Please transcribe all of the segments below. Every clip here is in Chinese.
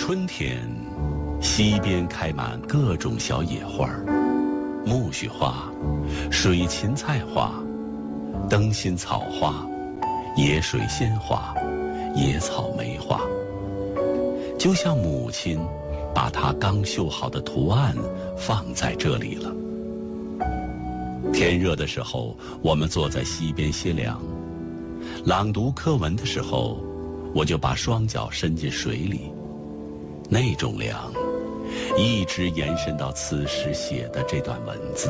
春天，溪边开满各种小野花，苜蓿花、水芹菜花、灯心草花、野水仙花、野草莓花，就像母亲把她刚绣好的图案放在这里了。天热的时候，我们坐在溪边歇凉，朗读课文的时候，我就把双脚伸进水里，那种凉一直延伸到此时写的这段文字。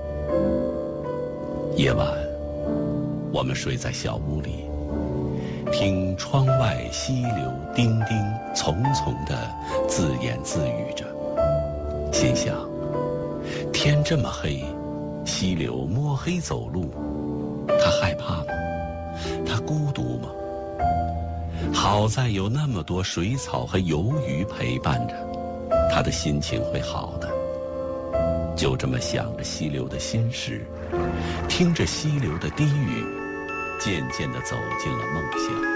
夜晚，我们睡在小屋里，听窗外溪流叮叮淙淙地自言自语着，心想：天这么黑，溪流摸黑走路，他害怕吗？他孤独吗？好在有那么多水草和游鱼陪伴着，他的心情会好的。就这么想着溪流的心事，听着溪流的低语，渐渐地走进了梦乡。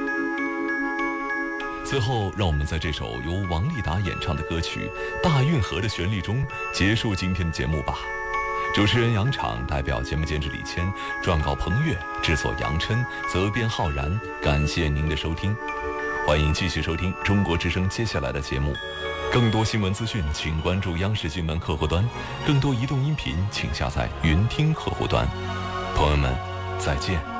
最后，让我们在这首由王丽达演唱的歌曲《大运河》的旋律中结束今天的节目吧。主持人杨昶代表节目监制李谦，撰稿彭越，制作杨琛，责编浩然。感谢您的收听，欢迎继续收听中国之声接下来的节目。更多新闻资讯，请关注央视新闻客户端；更多移动音频，请下载云听客户端。朋友们，再见。